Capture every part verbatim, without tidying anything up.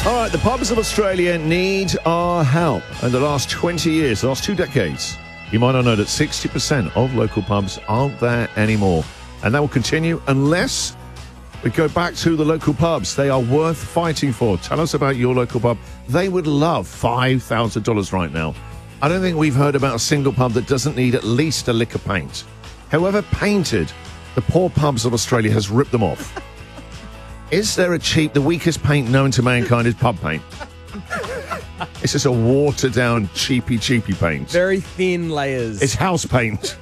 All right, the pubs of Australia need our help. In the last twenty years, the last two decades, you might not know that sixty percent of local pubs aren't there anymore. And that will continue unless we go back to the local pubs. They are worth fighting for. Tell us about your local pub. They would love five thousand dollars right now. I don't think we've heard about a single pub that doesn't need at least a lick of paint. However painted, the poor pubs of Australia has ripped them off. Is there a cheap, the weakest paint known to mankind is pub paint? It's just a watered-down, cheapy, cheapy paint. Very thin layers. It's house paint.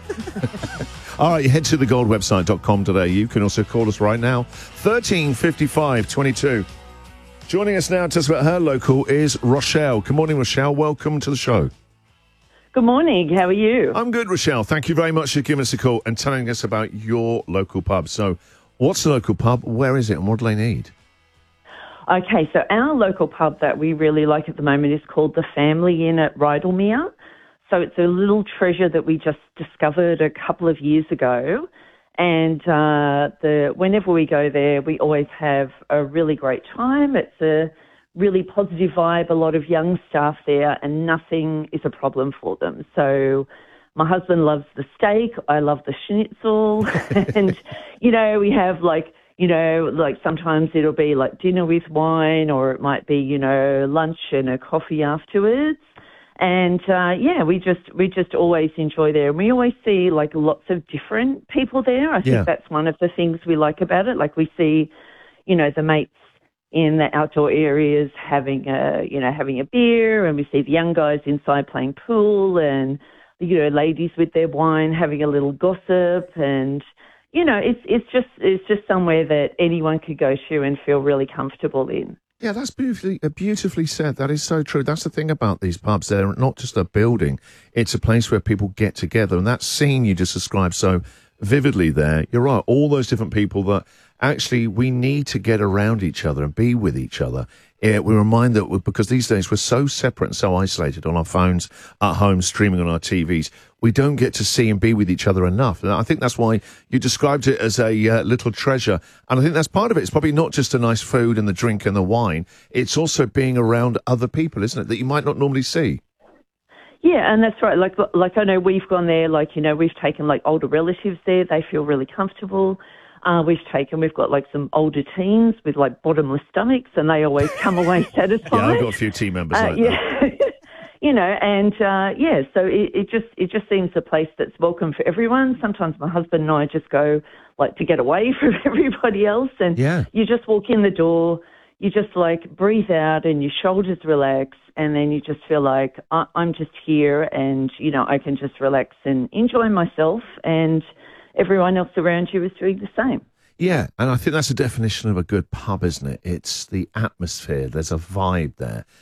All right, you head to the gold website dot com today. You can also call us right now, thirteen fifty-five twenty-two. Joining us now to tell us about her local is Rochelle. Good morning, Rochelle. Welcome to the show. Good morning. How are you? I'm good, Rochelle. Thank you very much for giving us a call and telling us about your local pub. So, what's the local pub? Where is it? And what do they need? Okay, so our local pub that we really like at the moment is called the Family Inn at Rydalmere. So it's a little treasure that we just discovered a couple of years ago. And uh, the whenever we go there, we always have a really great time. It's a really positive vibe, a lot of young staff there, and nothing is a problem for them. So my husband loves the steak. I love the schnitzel. And, you know, we have like, you know, like sometimes it'll be like dinner with wine, or it might be, you know, lunch and a coffee afterwards. And, uh, yeah, we just we just always enjoy there. And we always see, like, lots of different people there. I think Yeah. that's one of the things we like about it. Like, we see, you know, the mates in the outdoor areas having a, you know, having a beer, and we see the young guys inside playing pool, and, you know, ladies with their wine having a little gossip. And, you know, it's it's just it's just somewhere that anyone could go to and feel really comfortable in. Yeah, that's beautifully uh, beautifully said. That is so true. That's the thing about these pubs. They're not just a building. It's a place where people get together. And that scene you just described so vividly there, you're right, all those different people that actually we need to get around each other and be with each other. Yeah, we remind that we- because these days we're so separate and so isolated on our phones, at home, streaming on our T Vs, we don't get to see and be with each other enough. And I think that's why you described it as a uh, little treasure. And I think that's part of it. It's probably not just the nice food and the drink and the wine. It's also being around other people, isn't it, that you might not normally see. Yeah, and that's right. Like, like I know we've gone there, like, you know, we've taken, like, older relatives there. They feel really comfortable. Uh, we've taken, we've got, like, some older teens with, like, bottomless stomachs, and they always come away satisfied. Yeah, I've got a few team members Uh, like yeah. that. You know, and, uh, yeah, so it, it just it just seems a place that's welcome for everyone. Sometimes my husband and I just go, like, to get away from everybody else, and Yeah. you just walk in the door, you just, like, breathe out and your shoulders relax, and then you just feel like I- I'm just here, and, you know, I can just relax and enjoy myself, and everyone else around you is doing the same. Yeah, and I think that's a definition of a good pub, isn't it? It's the atmosphere. There's a vibe there.